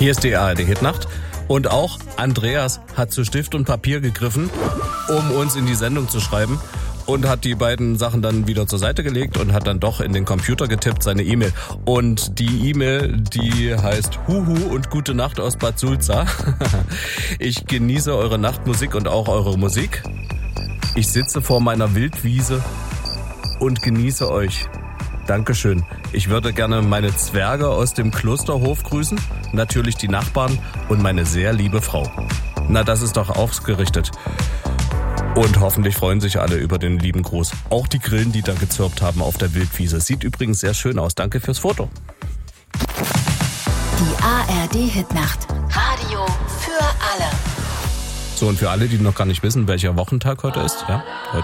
Hier ist die ARD-Hitnacht und auch Andreas hat zu Stift und Papier gegriffen, um uns in die Sendung zu schreiben und hat die beiden Sachen dann wieder zur Seite gelegt und hat dann doch in den Computer getippt, seine E-Mail. Und die E-Mail, die heißt Huhu und gute Nacht aus Bad Sulza. Ich genieße eure Nachtmusik und auch eure Musik. Ich sitze vor meiner Wildwiese und genieße euch. Dankeschön. Ich würde gerne meine Zwerge aus dem Klosterhof grüßen, natürlich die Nachbarn und meine sehr liebe Frau. Na, das ist doch ausgerichtet. Und hoffentlich freuen sich alle über den lieben Gruß. Auch die Grillen, die da gezirpt haben auf der Wildwiese. Sieht übrigens sehr schön aus. Danke fürs Foto. Die ARD-Hitnacht. Radio für alle. So, und für alle, die noch gar nicht wissen, welcher Wochentag heute ist. Ja, heute